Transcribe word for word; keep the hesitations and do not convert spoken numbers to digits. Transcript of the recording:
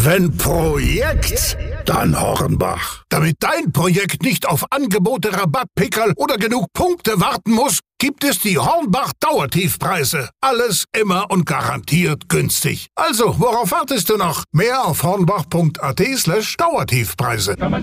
Wenn Projekt, dann Hornbach. Damit dein Projekt nicht auf Angebote, Rabattpickerl oder genug Punkte warten muss, gibt es die Hornbach Dauertiefpreise. Alles immer und garantiert günstig. Also, worauf wartest du noch? Mehr auf hornbach punkt at slash Dauertiefpreise.